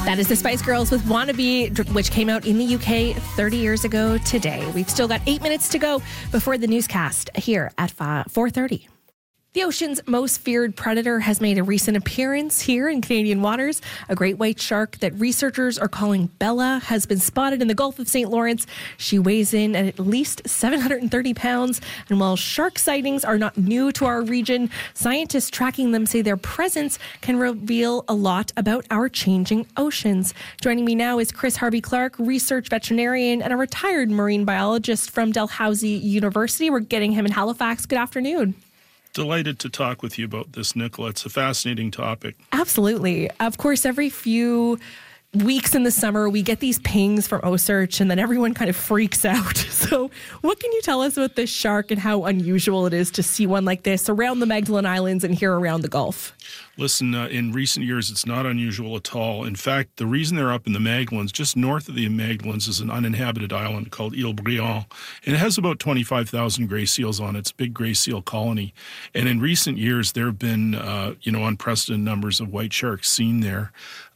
That is the Spice Girls with Wannabe, which came out in the UK 30 years ago today. We've still got 8 minutes to go before the newscast here at 4:30. The ocean's most feared predator has made a recent appearance here in Canadian waters. A great white shark that researchers are calling Bella has been spotted in the Gulf of St. Lawrence. She weighs in at least 730 pounds. And while shark sightings are not new to our region, scientists tracking them say their presence can reveal a lot about our changing oceans. Joining me now is Chris Harvey-Clark, research veterinarian and a retired marine biologist from Dalhousie University. We're getting him in Halifax. Good afternoon. Delighted to talk with you about this, Nicola. It's a fascinating topic. Absolutely. Of course, every few weeks in the summer, we get these pings from OCEARCH, and then everyone kind of freaks out. So what can you tell us about this shark and how unusual it is to see one like this around the Magdalen Islands and here around the Gulf? Listen, in recent years, it's not unusual at all. In fact, the reason they're up in the Magdalens, just north of the Magdalens, is an uninhabited island called Ile Briand. And it has about 25,000 gray seals on it. It's a big gray seal colony. And in recent years, there have been, unprecedented numbers of white sharks seen there.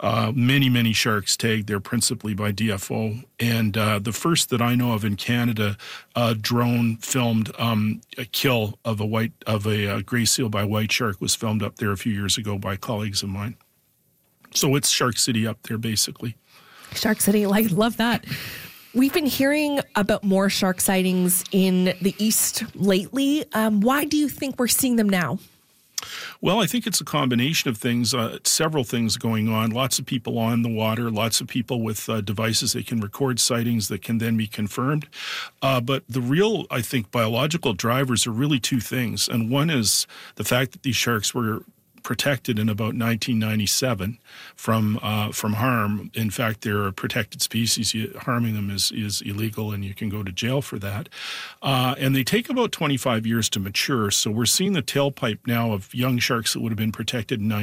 Many sharks tagged there principally by DFO. And the first that I know of in Canada, drone filmed a kill of a gray seal by white shark was filmed up there a few years ago by colleagues of mine. So it's Shark City up there, basically. Shark City, love that. We've been hearing about more shark sightings in the east lately. Why do you think we're seeing them now? Well, I think it's a combination of things, several things going on. Lots of people on the water, lots of people with devices that can record sightings that can then be confirmed. But the real, I think, biological drivers are really two things. And one is the fact that these sharks were protected in about 1997 from harm. In fact, they're a protected species. Harming them is illegal, and you can go to jail for that. And they take about 25 years to mature. So we're seeing the tailpipe now of young sharks that would have been protected in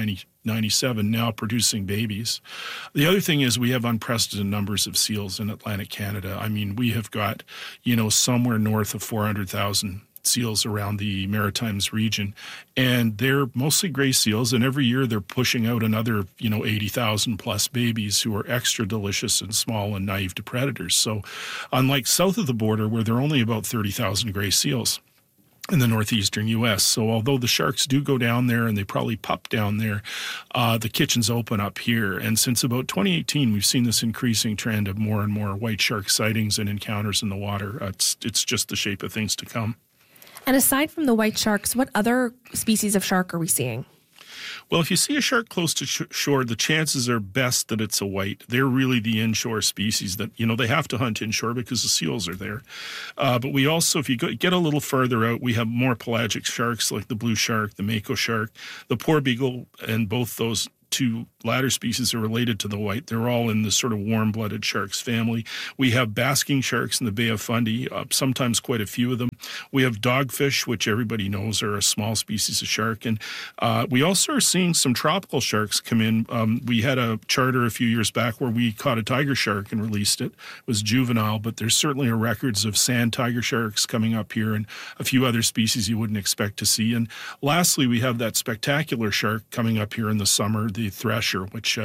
1997 now producing babies. The other thing is we have unprecedented numbers of seals in Atlantic Canada. I mean, we have got, somewhere north of 400,000 seals around the Maritimes region, and they're mostly gray seals, and every year they're pushing out another 80,000 plus babies who are extra delicious and small and naive to predators. So unlike south of the border where there are only about 30,000 gray seals in the northeastern U.S. So although the sharks do go down there and they probably pup down there, the kitchen's open up here. And since about 2018, we've seen this increasing trend of more and more white shark sightings and encounters in the water. It's just the shape of things to come. And aside from the white sharks, what other species of shark are we seeing? Well, if you see a shark close to shore, the chances are best that it's a white. They're really the inshore species that, they have to hunt inshore because the seals are there. But we also, if you get a little further out, we have more pelagic sharks like the blue shark, the mako shark, the porbeagle, and both those two latter species are related to the white. They're all in the sort of warm-blooded sharks family. We have basking sharks in the Bay of Fundy, sometimes quite a few of them. We have dogfish, which everybody knows are a small species of shark. And we also are seeing some tropical sharks come in. We had a charter a few years back where we caught a tiger shark and released it. It was juvenile, but there's certainly records of sand tiger sharks coming up here and a few other species you wouldn't expect to see. And lastly, we have that spectacular shark coming up here in the summer, the thresher, which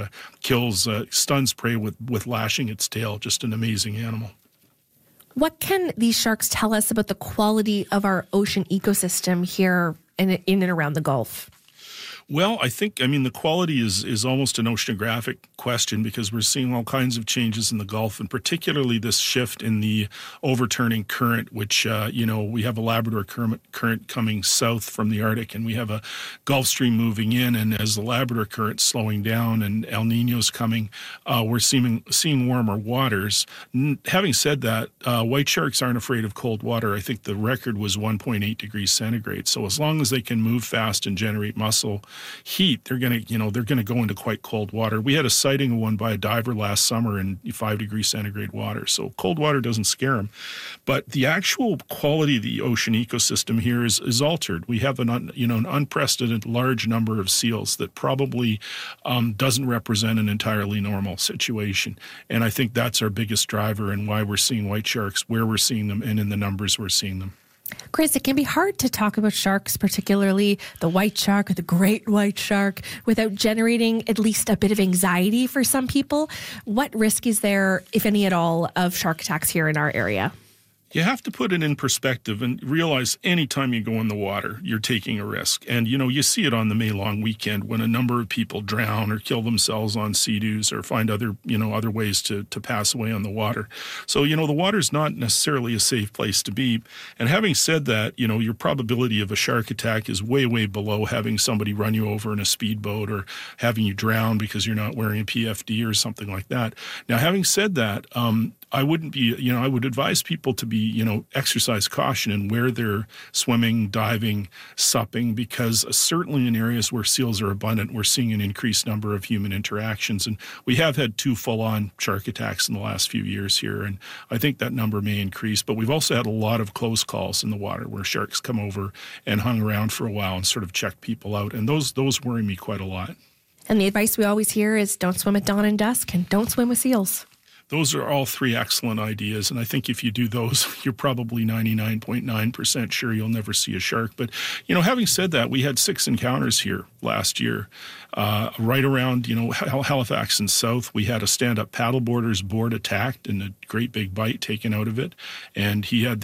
stuns prey with lashing its tail. Just an amazing animal. What can these sharks tell us about the quality of our ocean ecosystem here in and around the Gulf? Well, I think, the quality is almost an oceanographic question because we're seeing all kinds of changes in the Gulf, and particularly this shift in the overturning current, which, we have a Labrador current coming south from the Arctic, and we have a Gulf Stream moving in, and as the Labrador current's slowing down and El Niño's coming, we're seeing warmer waters. Having said that, white sharks aren't afraid of cold water. I think the record was 1.8 degrees centigrade. So as long as they can move fast and generate muscle heat, they're going to go into quite cold water. We had a sighting of one by a diver last summer in 5 degrees centigrade water. So cold water doesn't scare them. But the actual quality of the ocean ecosystem here is altered. We have an unprecedented large number of seals that probably doesn't represent an entirely normal situation. And I think that's our biggest driver and why we're seeing white sharks, where we're seeing them, and in the numbers we're seeing them. Chris, it can be hard to talk about sharks, particularly the white shark or the great white shark, without generating at least a bit of anxiety for some people. What risk is there, if any at all, of shark attacks here in our area? You have to put it in perspective and realize anytime you go in the water, you're taking a risk. And, you see it on the May long weekend when a number of people drown or kill themselves on sea-doos or find other ways to pass away on the water. So, the water's not necessarily a safe place to be. And having said that, your probability of a shark attack is way, way below having somebody run you over in a speedboat or having you drown because you're not wearing a PFD or something like that. Now, having said that, I would advise people to be, exercise caution in where they're swimming, diving, supping, because certainly in areas where seals are abundant, we're seeing an increased number of human interactions. And we have had 2 full-on shark attacks in the last few years here, and I think that number may increase. But we've also had a lot of close calls in the water where sharks come over and hung around for a while and sort of checked people out. And those worry me quite a lot. And the advice we always hear is don't swim at dawn and dusk and don't swim with seals. Those are all 3 excellent ideas, and I think if you do those, you're probably 99.9% sure you'll never see a shark. But, having said that, we had 6 encounters here last year, right around, Halifax and south. We had a stand-up paddleboarder's board attacked and a great big bite taken out of it, and he had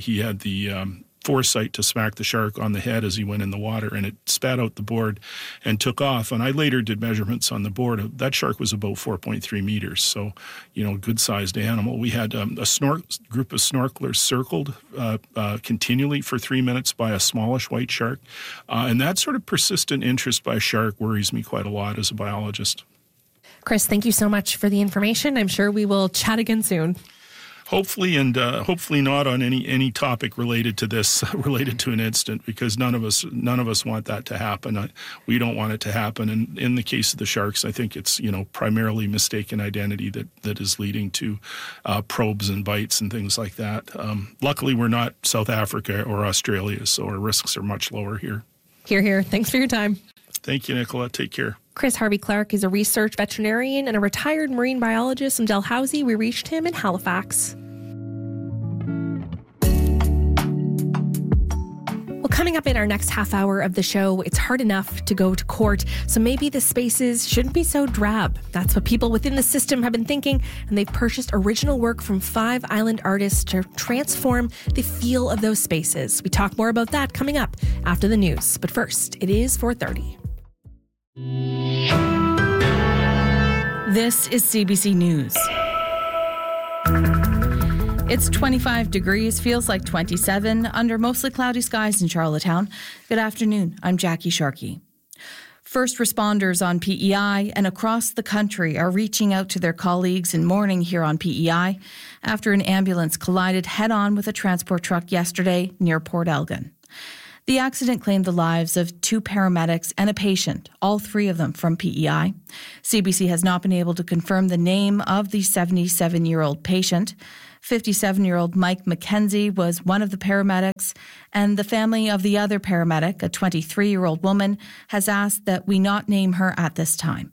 the foresight to smack the shark on the head as he went in the water, and it spat out the board and took off. And I later did measurements on the board. That shark was about 4.3 meters, so, good-sized animal. We had a group of snorkelers circled continually for 3 minutes by a smallish white shark, and that sort of persistent interest by a shark worries me quite a lot as a biologist. Chris, thank you so much for the information. I'm sure we will chat again soon. Hopefully, and hopefully not on any topic related to this, related to an incident, because none of us want that to happen. We don't want it to happen. And in the case of the sharks, I think it's primarily mistaken identity that is leading to probes and bites and things like that. Luckily, we're not South Africa or Australia, so our risks are much lower here. Hear, hear. Thanks for your time. Thank you, Nicola. Take care. Chris Harvey-Clarke is a research veterinarian and a retired marine biologist from Dalhousie. We reached him in Halifax. Well, coming up in our next half hour of the show, it's hard enough to go to court, so maybe the spaces shouldn't be so drab. That's what people within the system have been thinking, and they've purchased original work from 5 island artists to transform the feel of those spaces. We talk more about that coming up after the news. But first, it is 4:30. This is CBC News. It's 25 degrees, feels like 27, under mostly cloudy skies in Charlottetown. Good afternoon, I'm Jackie Sharkey. First responders on PEI and across the country are reaching out to their colleagues in mourning here on PEI after an ambulance collided head-on with a transport truck yesterday near Port Elgin. The accident claimed the lives of 2 paramedics and a patient, all 3 of them from PEI. CBC has not been able to confirm the name of the 77-year-old patient. 57-year-old Mike McKenzie was one of the paramedics, and the family of the other paramedic, a 23-year-old woman, has asked that we not name her at this time.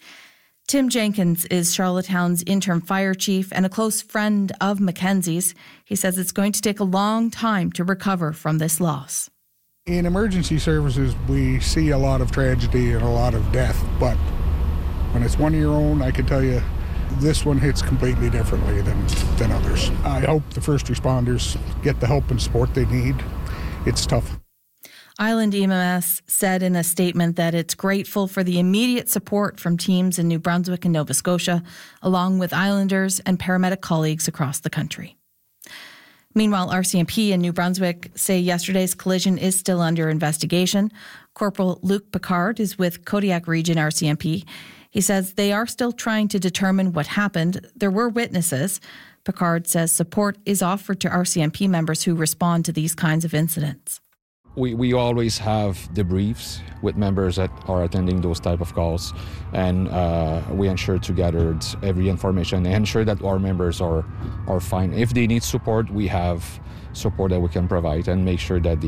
Tim Jenkins is Charlottetown's interim fire chief and a close friend of McKenzie's. He says it's going to take a long time to recover from this loss. In emergency services, we see a lot of tragedy and a lot of death, but when it's one of your own, I can tell you this one hits completely differently than others. I hope the first responders get the help and support they need. It's tough. Island EMS said in a statement that it's grateful for the immediate support from teams in New Brunswick and Nova Scotia, along with Islanders and paramedic colleagues across the country. Meanwhile, RCMP in New Brunswick say yesterday's collision is still under investigation. Corporal Luc Picard is with Kodiak Region RCMP. He says they are still trying to determine what happened. There were witnesses. Picard says support is offered to RCMP members who respond to these kinds of incidents. We always have debriefs with members that are attending those type of calls, and we ensure to gather every information and ensure that our members are fine. If they need support, we have support that we can provide and make sure that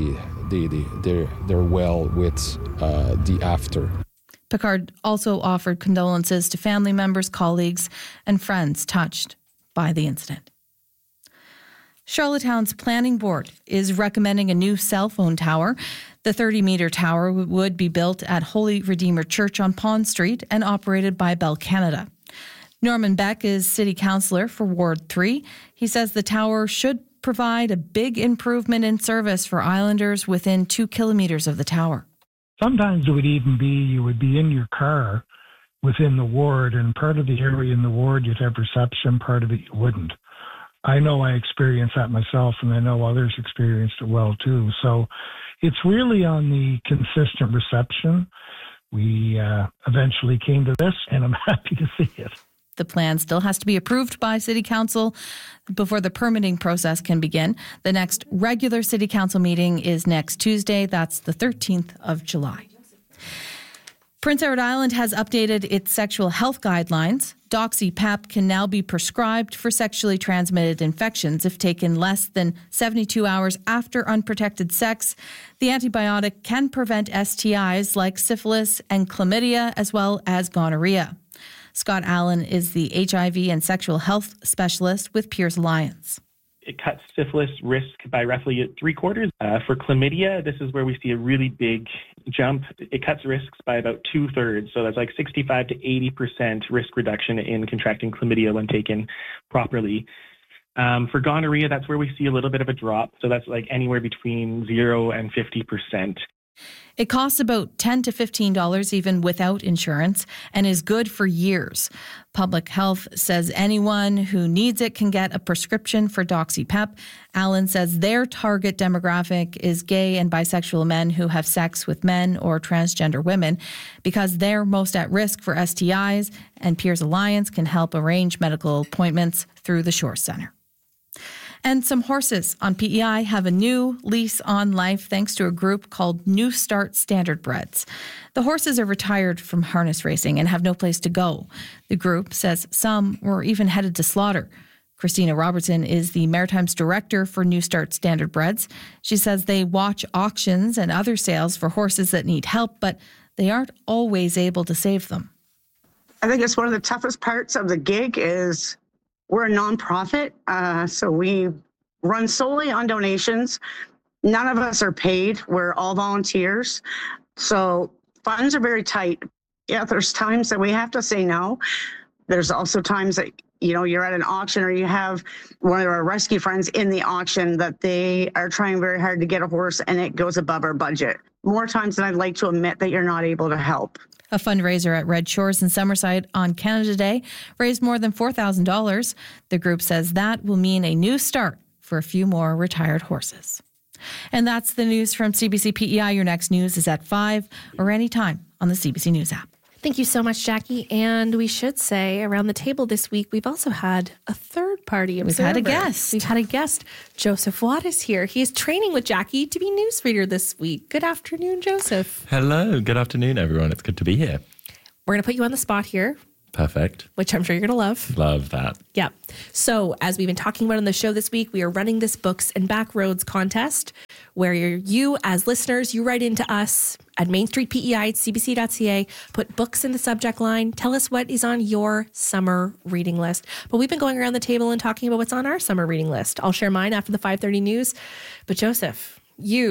they're well with the after. Picard also offered condolences to family members, colleagues, and friends touched by the incident. Charlottetown's planning board is recommending a new cell phone tower. The 30-metre tower would be built at Holy Redeemer Church on Pond Street and operated by Bell Canada. Norman Beck is city councillor for Ward 3. He says the tower should provide a big improvement in service for islanders within 2 kilometres of the tower. Sometimes it would even be you would be in your car within the ward, and part of the area in the ward you'd have reception, part of it you wouldn't. I know I experienced that myself, and I know others experienced it well too. So it's really on the consistent reception. We eventually came to this, and I'm happy to see it. The plan still has to be approved by City Council before the permitting process can begin. The next regular City Council meeting is next Tuesday. That's the 13th of July. Prince Edward Island has updated its sexual health guidelines. Doxy-PEP can now be prescribed for sexually transmitted infections if taken less than 72 hours after unprotected sex. The antibiotic can prevent STIs like syphilis and chlamydia, as well as gonorrhea. Scott Allen is the HIV and sexual health specialist with Peers Alliance. It cuts syphilis risk by roughly 3/4. For chlamydia, this is where we see a really big jump. It cuts risks by about 2/3. So that's like 65 to 80% risk reduction in contracting chlamydia when taken properly. For gonorrhea, that's where we see a little bit of a drop. So that's like anywhere between 0 and 50%. It costs about $10 to $15 even without insurance and is good for years. Public Health says anyone who needs it can get a prescription for Doxy-PEP. Allen says their target demographic is gay and bisexual men who have sex with men or transgender women because they're most at risk for STIs, and Peers Alliance can help arrange medical appointments through the Shore Centre. And some horses on PEI have a new lease on life thanks to a group called New Start Standardbreds. The horses are retired from harness racing and have no place to go. The group says some were even headed to slaughter. Christina Robertson is the Maritimes Director for New Start Standardbreds. She says they watch auctions and other sales for horses that need help, but they aren't always able to save them. I think it's one of the toughest parts of the gig is we're a nonprofit, so we run solely on donations. None of us are paid. We're all volunteers. So funds are very tight. Yeah, there's times that we have to say no. There's also times that, you're at an auction or you have one of our rescue friends in the auction that they are trying very hard to get a horse and it goes above our budget. More times than I'd like to admit that you're not able to help. A fundraiser at Red Shores in Summerside on Canada Day raised more than $4,000. The group says that will mean a new start for a few more retired horses. And that's the news from CBC PEI. Your next news is at 5 or anytime on the CBC News app. Thank you so much, Jackie. And we should say around the table this week, we've also had a third-party observer. We've had a guest. We've had a guest. Joseph Watt is here. He is training with Jackie to be newsreader this week. Good afternoon, Joseph. Hello. Good afternoon, everyone. It's good to be here. We're going to put you on the spot here. Perfect. Which I'm sure you're going to love. Love that. Yeah. So as we've been talking about on the show this week, we are running this Books and Backroads contest where you as listeners, you write into us at Main Street PEI at cbc.ca, put books in the subject line. Tell us what is on your summer reading list. But we've been going around the table and talking about what's on our summer reading list. I'll share mine after the 5:30 news. But Joseph,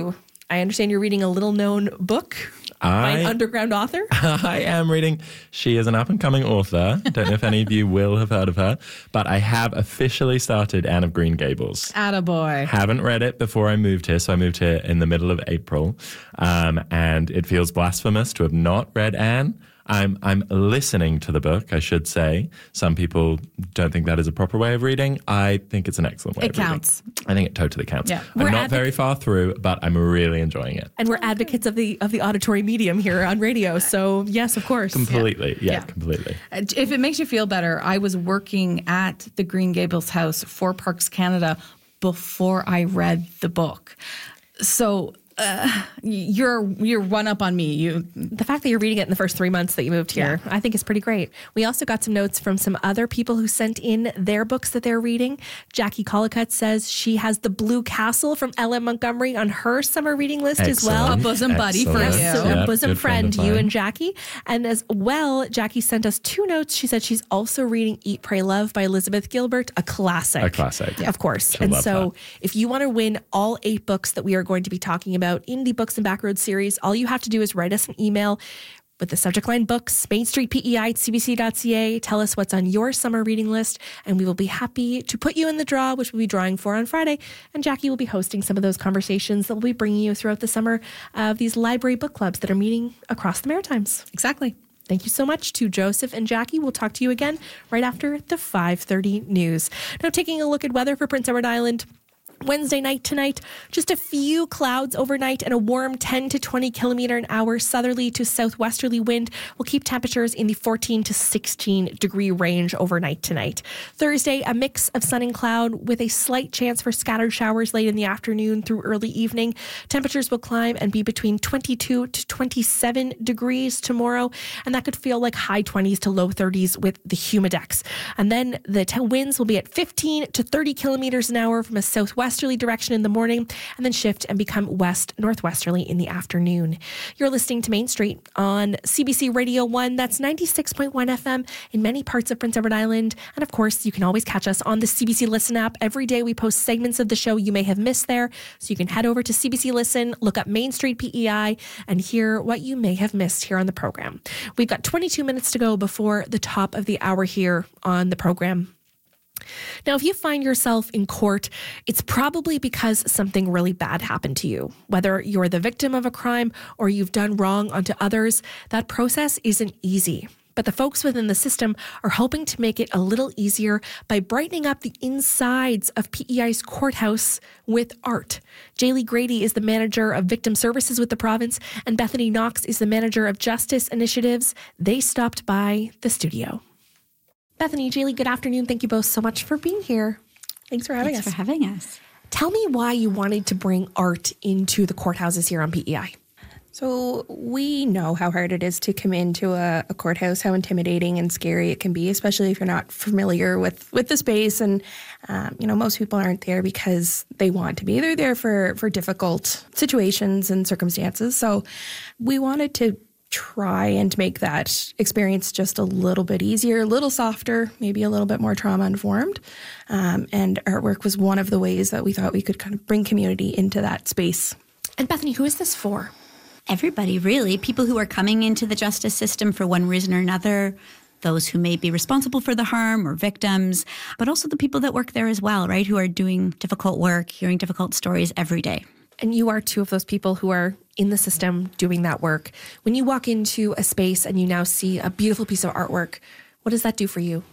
I understand you're reading a little-known book by an underground author. I am reading. She is an up-and-coming author. Don't know if any of you will have heard of her, but I have officially started Anne of Green Gables. Attaboy. Haven't read it before I moved here, so I moved here in the middle of April, and it feels blasphemous to have not read Anne. I'm listening to the book, I should say. Some people don't think that is a proper way of reading. I think it's an excellent way of reading. It counts. I think it totally counts. Yeah. I'm not very far through, but I'm really enjoying it. And we're advocates of the auditory medium here on radio. So yes, of course. Completely. Yeah, completely. If it makes you feel better, I was working at the Green Gables house for Parks Canada before I read the book. So you're one up on me. The fact that you're reading it in the first 3 months that you moved here, I think is pretty great. We also got some notes from some other people who sent in their books that they're reading. Jackie Collicutt says she has The Blue Castle from L.M. Montgomery on her summer reading list as well. A bosom buddy for you. So a bosom friend, you and Jackie. And as well, Jackie sent us 2 notes. She said she's also reading Eat, Pray, Love by Elizabeth Gilbert, a classic. Of course. She'll and love so that. if you want to win all 8 books that we are going to be talking about in the Books and Backroads series, all you have to do is write us an email with the subject line books, Main Street PEI at cbc.ca. Tell us what's on your summer reading list, and we will be happy to put you in the draw, which we'll be drawing for on Friday. And Jackie will be hosting some of those conversations that we'll be bringing you throughout the summer of these library book clubs that are meeting across the Maritimes. Exactly. Thank you so much to Joseph and Jackie. We'll talk to you again right after the 5:30 news. Now, taking a look at weather for Prince Edward Island. Wednesday night tonight, just a few clouds overnight and a warm 10 to 20 kilometer an hour southerly to southwesterly wind will keep temperatures in the 14 to 16 degree range overnight tonight. Thursday, a mix of sun and cloud with a slight chance for scattered showers late in the afternoon through early evening. Temperatures will climb and be between 22 to 27 degrees tomorrow, and that could feel like high 20s to low 30s with the humidex. And then the winds will be at 15 to 30 kilometers an hour from a southwesterly direction in the morning, and then shift and become west-northwesterly in the afternoon. You're listening to Main Street on CBC Radio 1. That's 96.1 FM in many parts of Prince Edward Island. And of course, you can always catch us on the CBC Listen app. Every day we post segments of the show you may have missed there. So you can head over to CBC Listen, look up Main Street PEI, and hear what you may have missed here on the program. We've got 22 minutes to go before the top of the hour here on the program. Now, if you find yourself in court, it's probably because something really bad happened to you. Whether you're the victim of a crime or you've done wrong onto others, that process isn't easy. But the folks within the system are hoping to make it a little easier by brightening up the insides of PEI's courthouse with art. Jaylee Grady is the manager of victim services with the province, and Bethany Knox is the manager of justice initiatives. They stopped by the studio. Bethany, Jaylee, good afternoon. Thank you both so much for being here. Thanks for having us. Thanks for having us. Tell me why you wanted to bring art into the courthouses here on PEI. So we know how hard it is to come into a courthouse, how intimidating and scary it can be, especially if you're not familiar with the space. And, most people aren't there because they want to be. They're there for difficult situations and circumstances. So we wanted to try and make that experience just a little bit easier, a little softer, maybe a little bit more trauma-informed. And artwork was one of the ways that we thought we could kind of bring community into that space. And Bethany, who is this for? Everybody, really. People who are coming into the justice system for one reason or another, those who may be responsible for the harm or victims, but also the people that work there as well, right, who are doing difficult work, hearing difficult stories every day. And you are two of those people who are in the system doing that work. When you walk into a space and you now see a beautiful piece of artwork, what does that do for you?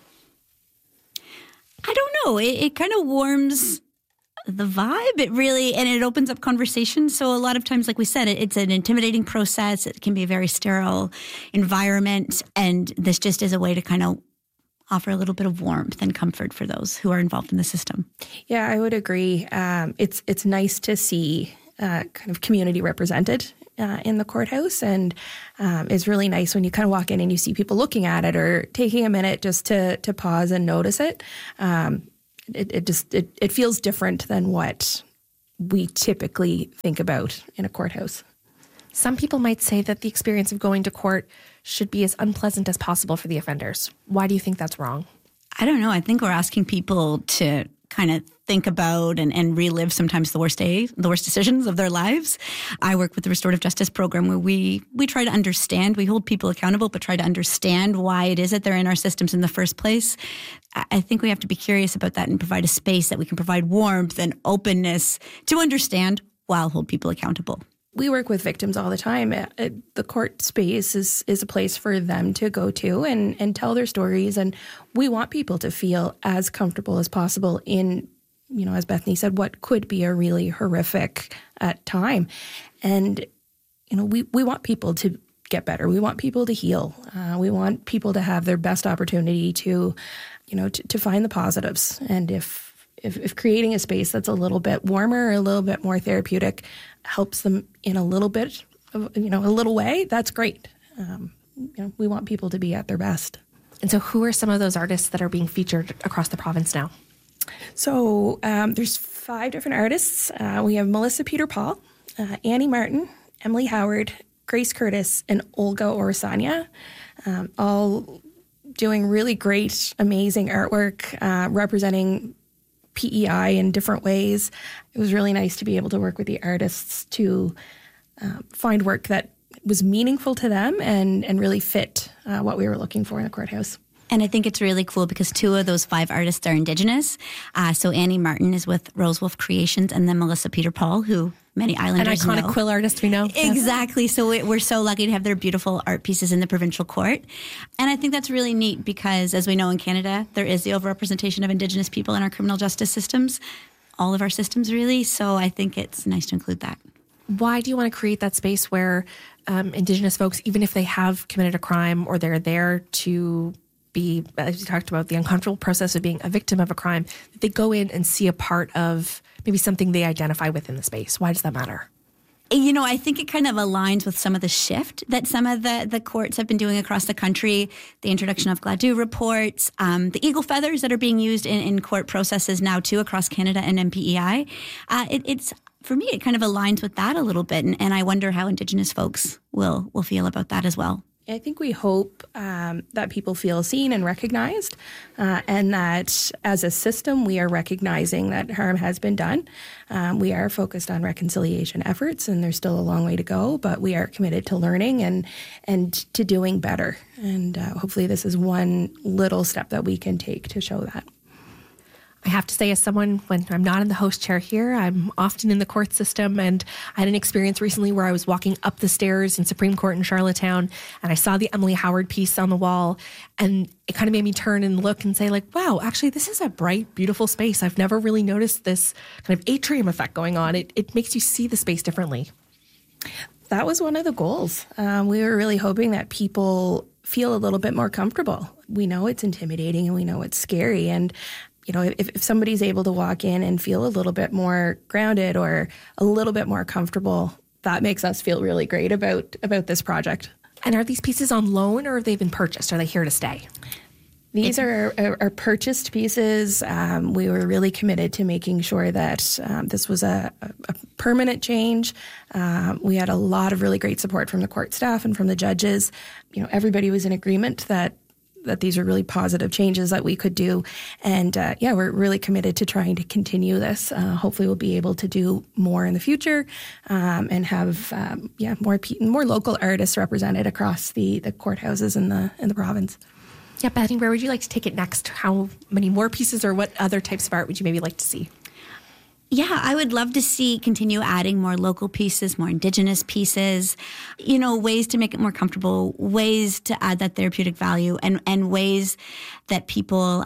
I don't know. It kind of warms the vibe. It really, and it opens up conversations. So a lot of times, like we said, it's an intimidating process. It can be a very sterile environment. And this just is a way to kind of offer a little bit of warmth and comfort for those who are involved in the system. Yeah, I would agree. It's nice to see kind of community represented in the courthouse, and it's really nice when you kind of walk in and you see people looking at it or taking a minute just to pause and notice it. It feels different than what we typically think about in a courthouse. Some people might say that the experience of going to court should be as unpleasant as possible for the offenders. Why do you think that's wrong? I don't know. I think we're asking people to kind of think about and relive sometimes the worst decisions of their lives. I work with the Restorative Justice Program where we try to understand, we hold people accountable, but try to understand why it is that they're in our systems in the first place. I think we have to be curious about that and provide a space that we can provide warmth and openness to understand while hold people accountable. We work with victims all the time. The court space is a place for them to go to and tell their stories. And we want people to feel as comfortable as possible in, as Bethany said, what could be a really horrific time. And, we want people to get better. We want people to heal. We want people to have their best opportunity to find the positives. And if if creating a space that's a little bit warmer, a little bit more therapeutic, helps them in a little bit of, a little way, that's great. We want people to be at their best. And so who are some of those artists that are being featured across the province now? So there's 5 different artists. We have Melissa Peter Paul, Annie Martin, Emily Howard, Grace Curtis, and Olga Orosanya, all doing really great, amazing artwork, representing PEI in different ways. It was really nice to be able to work with the artists to find work that was meaningful to them and really fit what we were looking for in the courthouse. And I think it's really cool because 2 of those 5 artists are Indigenous. So Annie Martin is with Rose Wolf Creations, and then Melissa Peter Paul, who many Islanders know. An iconic quill artist we know. Exactly. So we're so lucky to have their beautiful art pieces in the provincial court. And I think that's really neat because, as we know in Canada, there is the overrepresentation of Indigenous people in our criminal justice systems, all of our systems really. So I think it's nice to include that. Why do you want to create that space where Indigenous folks, even if they have committed a crime or they're there to be, as you talked about, the uncomfortable process of being a victim of a crime, that they go in and see a part of maybe something they identify with in the space? Why does that matter? I think it kind of aligns with some of the shift that some of the courts have been doing across the country, the introduction of Gladue reports, the eagle feathers that are being used in court processes now too across Canada and MPEI. It's for me, it kind of aligns with that a little bit, and I wonder how Indigenous folks will feel about that as well. I think we hope that people feel seen and recognized, and that as a system, we are recognizing that harm has been done. We are focused on reconciliation efforts, and there's still a long way to go, but we are committed to learning and to doing better. And hopefully this is one little step that we can take to show that. I have to say, as someone, when I'm not in the host chair here, I'm often in the court system, and I had an experience recently where I was walking up the stairs in Supreme Court in Charlottetown, and I saw the Emily Howard piece on the wall, and it kind of made me turn and look and say, wow, actually, this is a bright, beautiful space. I've never really noticed this kind of atrium effect going on. It makes you see the space differently. That was one of the goals. We were really hoping that people feel a little bit more comfortable. We know it's intimidating and we know it's scary, and if somebody's able to walk in and feel a little bit more grounded or a little bit more comfortable, that makes us feel really great about this project. And are these pieces on loan or have they been purchased? Are they here to stay? These are purchased pieces. We were really committed to making sure that this was a permanent change. We had a lot of really great support from the court staff and from the judges. Everybody was in agreement that these are really positive changes that we could do. And we're really committed to trying to continue this. Hopefully we'll be able to do more in the future and have more local artists represented across the courthouses in the province. Yeah, Bethany, where would you like to take it next? How many more pieces or what other types of art would you maybe like to see? Yeah, I would love to continue adding more local pieces, more Indigenous pieces, ways to make it more comfortable, ways to add that therapeutic value and ways that people,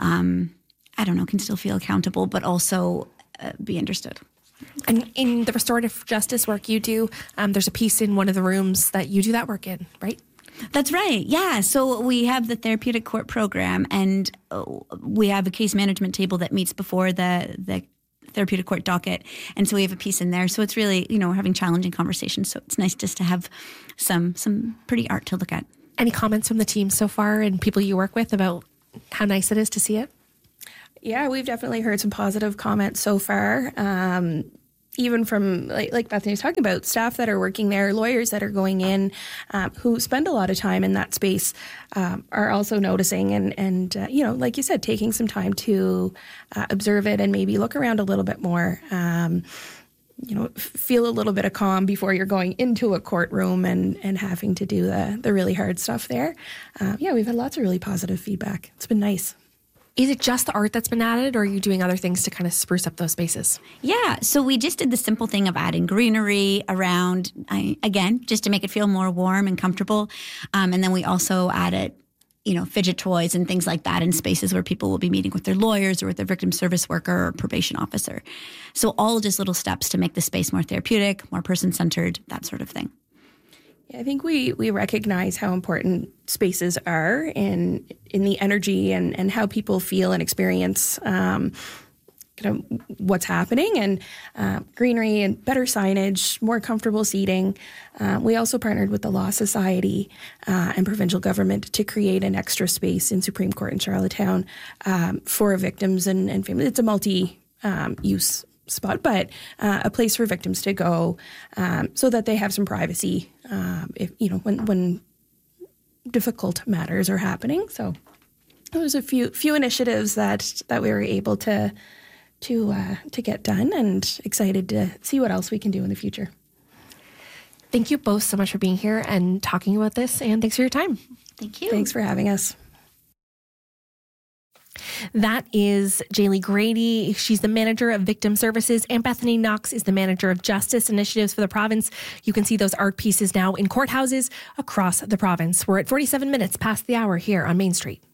can still feel accountable, but also be understood. And in the restorative justice work you do, there's a piece in one of the rooms that you do that work in, right? That's right. Yeah. So we have the therapeutic court program, and we have a case management table that meets before the therapeutic court docket. And so we have a piece in there. So it's really, we're having challenging conversations. So it's nice just to have some pretty art to look at. Any comments from the team so far and people you work with about how nice it is to see it? Yeah, we've definitely heard some positive comments so far. Even from, like Bethany was talking about, staff that are working there, lawyers that are going in, who spend a lot of time in that space, are also noticing and like you said, taking some time to observe it and maybe look around a little bit more, feel a little bit of calm before you're going into a courtroom and having to do the really hard stuff there. We've had lots of really positive feedback. It's been nice. Is it just the art that's been added, or are you doing other things to kind of spruce up those spaces? Yeah, so we just did the simple thing of adding greenery around, again, just to make it feel more warm and comfortable. And then we also added, fidget toys and things like that in spaces where people will be meeting with their lawyers or with their victim service worker or probation officer. So all just little steps to make the space more therapeutic, more person-centered, that sort of thing. I think we recognize how important spaces are in the energy and how people feel and experience what's happening, and greenery and better signage, more comfortable seating. We also partnered with the Law Society and provincial government to create an extra space in Supreme Court in Charlottetown for victims and families. It's a multi-use spot, but a place for victims to go so that they have some privacy if when difficult matters are happening. So there was a few initiatives that we were able to get done, and excited to see what else we can do in the future. Thank you both so much for being here and talking about this, and thanks for your time. Thank you. Thanks for having us. That is Jaylee Grady. She's the manager of victim services, and Bethany Knox is the manager of justice initiatives for the province. You can see those art pieces now in courthouses across the province. We're at 47 minutes past the hour here on Main Street.